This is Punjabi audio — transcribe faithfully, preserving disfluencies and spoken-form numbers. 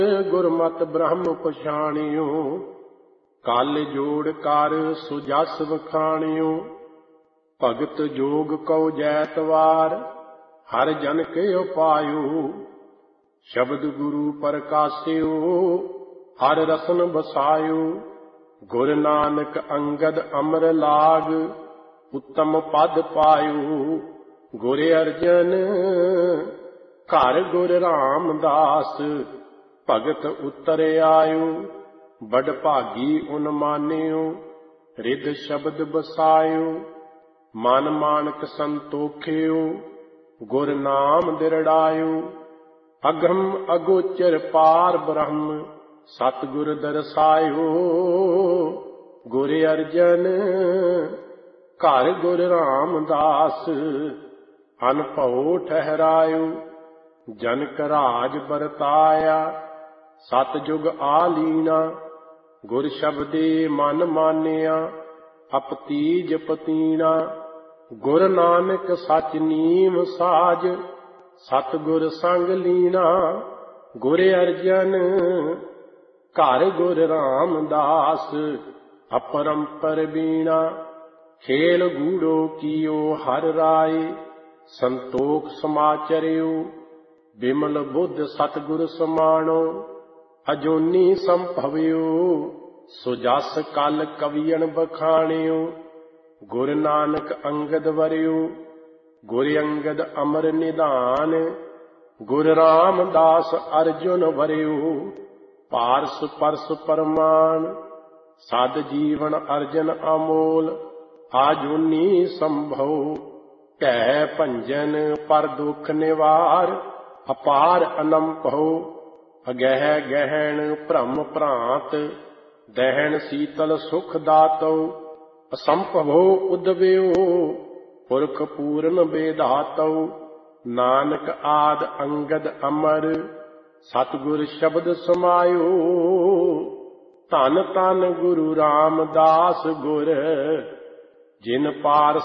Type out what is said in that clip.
ਗੁਰਮਤਿ ਬ੍ਰਹਮ ਪਛਾਣਿਓ, ਕਲ ਜੋੜ ਕਰ ਸੁਜਸ ਵਖਾਣਿਓ। ਭਗਤ ਜੋਗ ਕਉ ਜੈਤਵਾਰ, ਹਰ ਜਨ ਕੇ ਉਪਾਇਓ। ਸ਼ਬਦ ਗੁਰੂ ਪ੍ਰਕਾਸਿਓ, ਹਰ ਰਸਨ ਬਸਾਇਓ। ਗੁਰ ਨਾਨਕ ਅੰਗਦ ਅਮਰ ਲਾਗ, ਉੱਤਮ ਪਦ ਪਾਇਓ। ਗੁਰ ਅਰਜਨ ਘਰ ਗੁਰ ਰਾਮਦਾਸ, ਭਗਤ ਉਤਰ ਆਇਓ। ਬੜ ਭਾਗੀ ਉਨ ਮਾਨਿਓ, ਰਿਦ ਸ਼ਬਦ ਬਸਾਇਓ। ਮਨ ਮਾਨਕ ਸੰਤੋਖਿਓ, ਗੁਰ ਨਾਮ ਦਿਰੜਾਇਓ। ਅਗਮ ਅਗੋਚਰ ਪਾਰ ਬ੍ਰਹਮ, ਸਤਿਗੁਰ ਦਰਸਾਇਓ। ਗੁਰ ਅਰਜਨ ਘਰ ਗੁਰ ਰਾਮਦਾਸ, ਅਨਭਉ ਠਹਿਰਾਇਓ। ਜਨਕ ਰਾਜ ਵਰਤਾਇਆ, ਸਤਿਜੁਗ ਆਲੀਣਾ। ਗੁਰ ਸ਼ਬਦੇ ਮਨ ਮਾਨਿਆ, ਅਪਤੀਜ ਪਤੀਣਾ। ਗੁਰ ਨਾਨਕ ਸਚ ਨੀਮ ਸਾਜ, ਸਤਿਗੁਰ ਸੰਗ ਲੀਣਾ। ਗੁਰ ਅਰਜਨ ਘਰ ਗੁਰ ਰਾਮਦਾਸ, ਅਪਰੰਪਰ ਬੀਣਾ। ਖੇਲ ਗੂੜੋ ਕੀਓ ਹਰ ਰਾਏ, ਸੰਤੋਖ ਸਮਾਚਰਿਓ। ਬਿਮਲ ਬੁੱਧ ਸਤਿਗੁਰ ਸਮਾਣੋ, ਅਜੂਨੀ ਸੰਭਵਿਓ। ਸੁਜਸ ਕਲ ਕਵੀਅਣ ਬਖਾਣਿਓ, ਗੁਰ ਨਾਨਕ ਅੰਗਦ ਵਰਿਓ। ਗੁਰ ਅੰਗਦ ਅਮਰ ਨਿਧਾਨ, ਗੁਰ ਰਾਮਦਾਸ ਅਰਜੁਨ ਵਰਿਓ। ਪਾਰਸ ਪਰਸ ਪਰਮਾਨ, ਸਦ ਜੀਵਨ ਅਰਜਨ ਅਮੋਲ। ਆਜੂਨੀ ਸੰਭਉ ਭੈ ਭੰਜਨ, ਪਰ ਦੁਖ ਨਿਵਾਰ। ਅਪਾਰ ਅਨੰਭਉ ਅਗਹਿ ਗਹਿਣ, ਭ੍ਰਮ ਭ੍ਰਾਂਤ। ਦਹਿਣ ਸੀਤਲ ਸੁਖ ਦਾਤਉ, ਅਸੰਭਵੋ ਉਦਵਿਓ। ਪੁਰਖ ਪੂਰਨ ਬੇਧਾਤਉ, ਨਾਨਕ ਆਦ ਅੰਗਦ ਅਮਰ। ਸਤਿਗੁਰ ਸ਼ਬਦ ਸਮਾਇਓ। ਧੰਨ ਧੰਨ ਗੁਰੂ ਰਾਮਦਾਸ ਗੁਰ, ਜਿਨ ਪਾਰ